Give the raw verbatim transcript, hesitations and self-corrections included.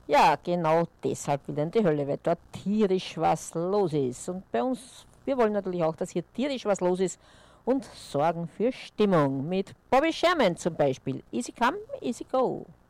Ja, genau deshalb will er in die Hölle, weil dort tierisch was los ist. Und bei uns, wir wollen natürlich auch, dass hier tierisch was los ist und sorgen für Stimmung. Mit Bobby Sherman zum Beispiel. Easy come, easy go.